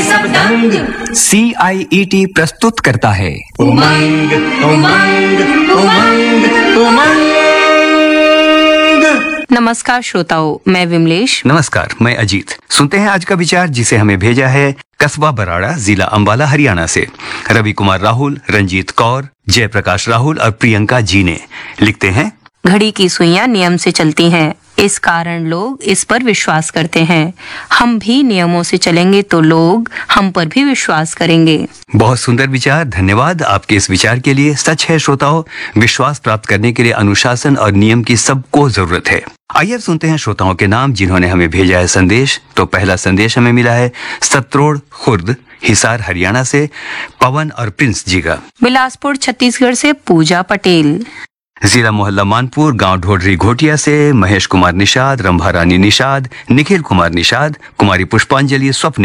सब दंग। CIET प्रस्तुत करता है उमंग उमंग उमंग उमंग। नमस्कार श्रोताओं, मैं विमलेश। नमस्कार, मैं अजीत। सुनते हैं आज का विचार, जिसे हमें भेजा है कस्बा बराड़ा, जिला अंबाला, हरियाणा से रवि कुमार राहुल, रंजीत कौर, जयप्रकाश राहुल और प्रियंका जी ने। लिखते हैं, घड़ी की सुइयां नियम से चलती हैं, इस कारण लोग इस पर विश्वास करते हैं। हम भी नियमों से चलेंगे तो लोग हम पर भी विश्वास करेंगे। बहुत सुंदर विचार, धन्यवाद आपके इस विचार के लिए। सच है श्रोताओं, विश्वास प्राप्त करने के लिए अनुशासन और नियम की सबको जरूरत है। आइए सुनते हैं श्रोताओं के नाम जिन्होंने हमें भेजा है संदेश। तो पहला संदेश हमें मिला है सत्रोड़ खुर्द, हिसार, हरियाणा से पवन और प्रिंस जी का। बिलासपुर छत्तीसगढ़ से पूजा पटेल। जिला मोहल्ला मानपुर, गांव ढोडरी घोटिया से महेश कुमार निषाद, रंभा रानी निषाद, निखिल कुमार निषाद, कुमारी पुष्पांजलि, स्वप्न